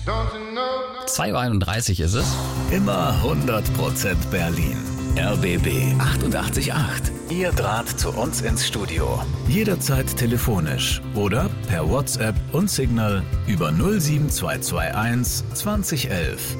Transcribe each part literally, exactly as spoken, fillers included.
zwei Uhr einunddreißig ist es. Immer hundert Prozent Berlin. R B B achtundachtzig Komma acht. Ihr Draht zu uns ins Studio. Jederzeit telefonisch oder per WhatsApp und Signal über null sieben zwei zwei eins zwanzig elf.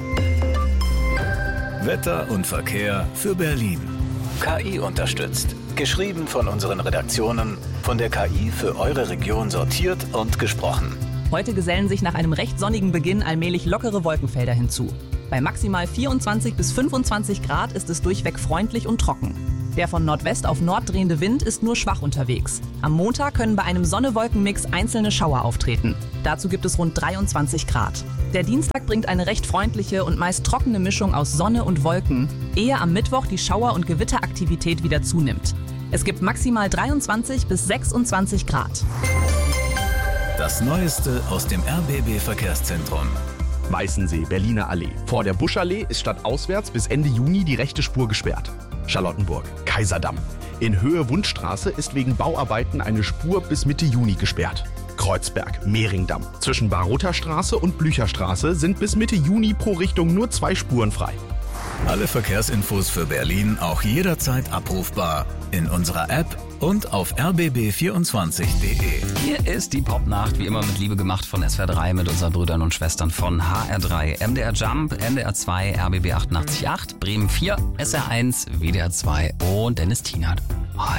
Wetter und Verkehr für Berlin. K I unterstützt. Geschrieben von unseren Redaktionen, von der K I für eure Region sortiert und gesprochen. Heute gesellen sich nach einem recht sonnigen Beginn allmählich lockere Wolkenfelder hinzu. Bei maximal vierundzwanzig bis fünfundzwanzig Grad ist es durchweg freundlich und trocken. Der von Nordwest auf Nord drehende Wind ist nur schwach unterwegs. Am Montag können bei einem Sonne-Wolken-Mix einzelne Schauer auftreten. Dazu gibt es rund dreiundzwanzig Grad. Der Dienstag bringt eine recht freundliche und meist trockene Mischung aus Sonne und Wolken, ehe am Mittwoch die Schauer- und Gewitteraktivität wieder zunimmt. Es gibt maximal dreiundzwanzig bis sechsundzwanzig Grad. Das Neueste aus dem R B B-Verkehrszentrum. Weißensee, Berliner Allee. Vor der Buschallee ist stadtauswärts bis Ende Juni die rechte Spur gesperrt. Charlottenburg, Kaiserdamm. In Höhe Wundstraße ist wegen Bauarbeiten eine Spur bis Mitte Juni gesperrt. Kreuzberg, Mehringdamm. Zwischen Barotherstraße und Blücherstraße sind bis Mitte Juni pro Richtung nur zwei Spuren frei. Alle Verkehrsinfos für Berlin auch jederzeit abrufbar in unserer App und auf r b b vierundzwanzig punkt d e. Hier ist die Popnacht, wie immer mit Liebe gemacht von S W R drei mit unseren Brüdern und Schwestern von H R drei, M D R Jump, N D R zwei, R B B achtundachtzig Komma acht, Bremen vier, S R eins, W D R zwei und Dennis Tienert. Hi.